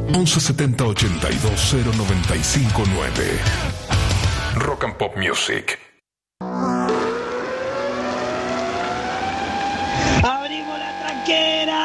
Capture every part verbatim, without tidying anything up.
once setenta ochenta y dos cero noventa y cinco nueve. Rock and Pop Music. ¡Abrimos la tranquera!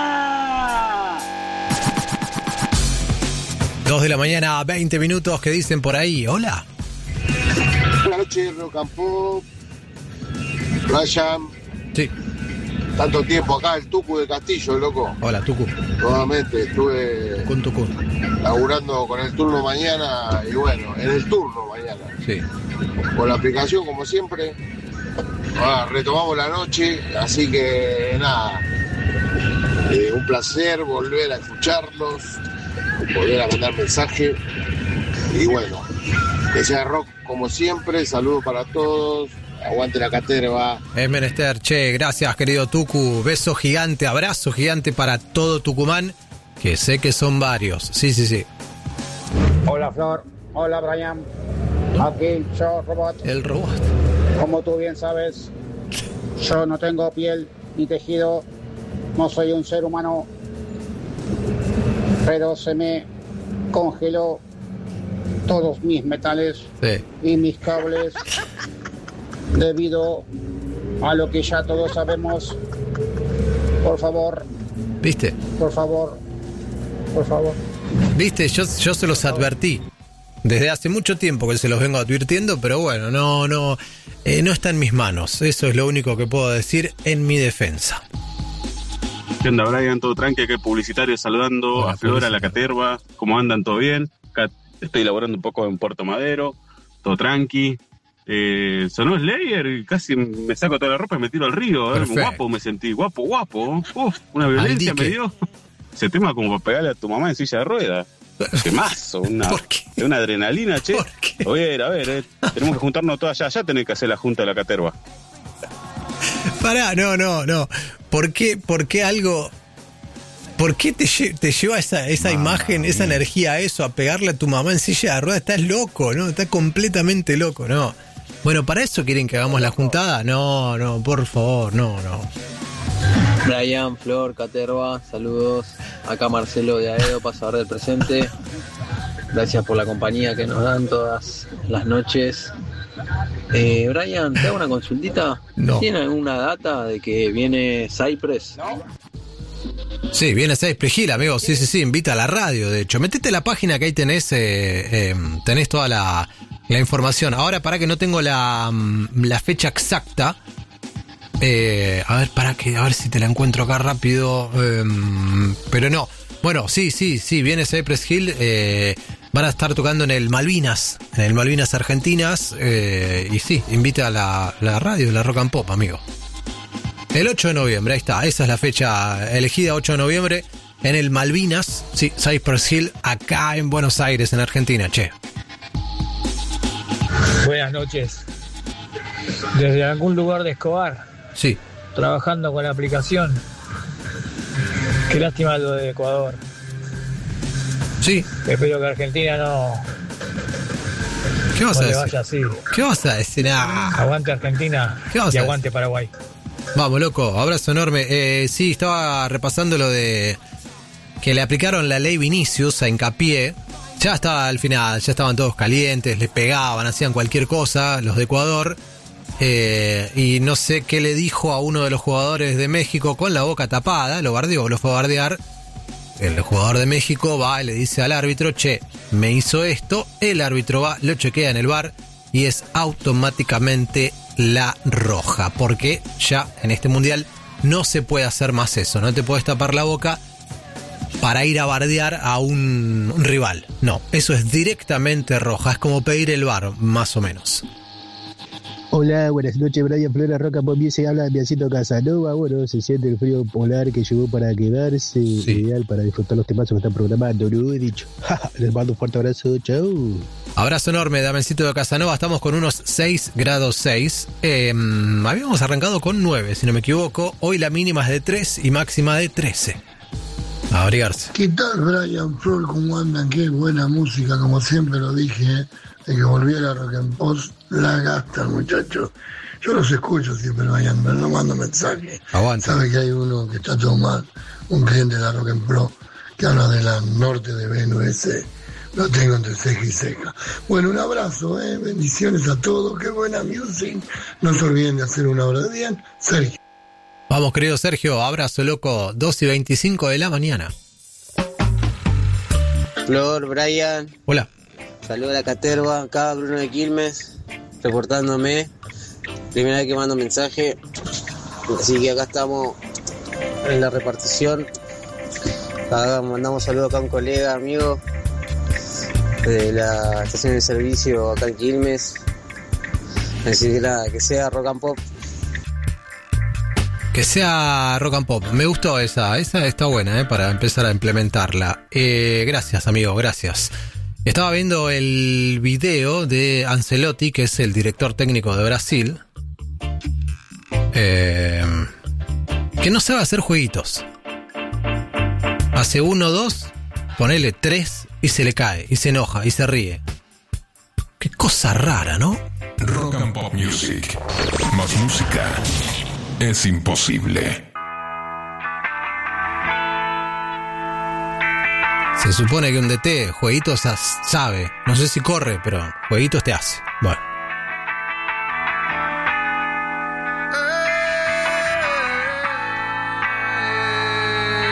Dos de la mañana, veinte minutos, ¿qué dicen por ahí? Hola. Buenas noches, Rock and Pop. Ryan. Sí. Tanto tiempo acá, el Tucu de Castillo, loco. Hola, Tucu. Nuevamente estuve Con Tucu. laburando con el turno mañana y bueno, en el turno mañana. Sí. Con la aplicación, como siempre. Ah, retomamos la noche, así que nada. Eh, un placer volver a escucharlos, volver a mandar mensaje. Y bueno, que sea rock como siempre. Saludos para todos. Aguante la caterva. Es menester, che, gracias querido Tucu. Beso gigante, abrazo gigante para todo Tucumán, que sé que son varios. Sí, sí, sí. Hola Flor, hola Brian. Aquí yo, Robot. El robot. Como tú bien sabes, yo no tengo piel ni tejido, no soy un ser humano, pero se me congeló todos mis metales Sí. y mis cables debido a lo que ya todos sabemos. Por favor, ¿Viste? por favor, por favor. ¿Viste? Yo, yo se los advertí. Desde hace mucho tiempo que se los vengo advirtiendo, pero bueno, no, no, eh, no está en mis manos. Eso es lo único que puedo decir en mi defensa. ¿Qué onda, Brian? ¿Todo tranqui? Acá publicitario saludando. Hola, a Flora, a la publicitario. caterva. ¿Cómo andan? ¿Todo bien? Acá estoy laborando un poco en Puerto Madero. Todo tranqui. Eh, sonó Slayer y casi me saco toda la ropa y me tiro al río. ¿eh? Perfecto. Guapo me sentí, guapo, guapo. Uf, una violencia me dio. Ese tema como para pegarle a tu mamá en silla de ruedas. Temazo, una, ¿Por qué? una adrenalina, che. ¿Por qué? A ver, a ver, eh. tenemos que juntarnos todas allá. Ya tenés que hacer la junta de la caterva. Pará, no, no, no. ¿Por qué, por qué algo... ¿Por qué te, lle- te lleva esa, esa imagen, esa energía a eso, a pegarle a tu mamá en silla de ruedas? Estás loco, ¿no? Estás completamente loco, ¿no? Bueno, ¿para eso quieren que hagamos la juntada? No, no, por favor, no, no. Brian, Flor, Caterva, saludos. Acá Marcelo de Aedo, pasador del presente. Gracias por la compañía que nos dan todas las noches. Eh, Brian, ¿te hago una consultita? No. ¿Tiene alguna data de que viene Cypress? Sí, viene Cypress Hill, amigo. Sí, sí, sí, invita a la radio, de hecho. Metete a la página que ahí tenés, eh, eh, tenés toda la, la información. Ahora, para que no tengo la, la fecha exacta. Eh, a ver, para que, a ver si te la encuentro acá rápido. Eh, pero no. Bueno, sí, sí, sí, viene Cypress Hill. Eh, van a estar tocando en el Malvinas, en el Malvinas Argentinas. Eh, y sí, invita a la, la radio, la Rock and Pop, amigo. El ocho de noviembre, ahí está, esa es la fecha elegida, ocho de noviembre, en el Malvinas, sí, Cypress Hill, acá en Buenos Aires, en Argentina, che. Buenas noches. Desde algún lugar de Escobar, Sí, trabajando con la aplicación. Qué lástima lo de Ecuador. sí, Espero que Argentina no, ¿qué vas no a le decir? vaya así. ¿Qué vas a decir? Ah, Aguante Argentina ¿Qué vas y a aguante Paraguay. vamos, loco, abrazo enorme. Eh, sí, estaba repasando lo de que le aplicaron la ley Vinicius a Hincapié. Ya estaba al final, ya estaban todos calientes, les pegaban, hacían cualquier cosa, los de Ecuador. Eh, y no sé qué le dijo a uno de los jugadores de México con la boca tapada, lo bardeó, lo fue a bardear. El jugador de México va y le dice al árbitro, che, me hizo esto. El árbitro va, lo chequea en el V A R y es automáticamente la roja. Porque ya en este mundial no se puede hacer más eso. No te puedes tapar la boca para ir a bardear a un, un rival. No, eso es directamente roja. Es como pedir el V A R, más o menos. Hola, buenas noches, Brian Flora, Roca Pop Music, habla de Biancito Casanova. Bueno, se siente el frío polar que llegó para quedarse, Sí. ideal para disfrutar los temazos que están programando, ¿no? He dicho, les mando un fuerte abrazo, chau. Abrazo enorme, Damencito de Casanova. Estamos con unos seis grados seis. Eh, habíamos arrancado con nueve, si no me equivoco. Hoy la mínima es de tres y máxima de trece. A abrigarse. ¿Qué tal, Brian Flor? ¿Cómo andan? Qué buena música, como siempre lo dije, ¿eh? De que volviera Rock and Pop, la gastan, muchachos. Yo los escucho siempre, Brian, pero no mando mensajes. Aguanta. Sabe que hay uno que está todo mal, un cliente de la Rock and Pop, que habla de la norte de Venus, ese lo tengo entre ceja y ceja. Bueno, un abrazo, ¿eh? Bendiciones a todos, qué buena music. No se olviden de hacer una hora de bien. Sergio. Vamos, querido Sergio, abrazo loco, dos y veinticinco de la mañana. Flor, Brian. Hola. Saludos a la Caterva, acá Bruno de Quilmes, reportándome. Primera vez que mando mensaje, así que acá estamos en la repartición. Acá mandamos saludos acá a un colega, amigo de la estación de servicio acá en Quilmes. Así que nada, que sea rock and pop. Que sea rock and pop. Me gustó esa, esa está buena, eh, para empezar a implementarla. Eh, gracias, amigo, gracias. Estaba viendo el video de Ancelotti, que es el director técnico de Brasil, eh, que no sabe hacer jueguitos. Hace uno, dos, ponele tres y se le cae, y se enoja, y se ríe. Qué cosa rara, ¿no? Rock and Pop Music. Más música es imposible. Se supone que un D T, jueguitos sabe. No sé si corre, pero jueguitos te hace. Bueno.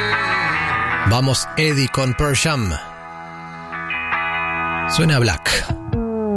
Vamos, Eddie con Pearl Jam. Suena Black.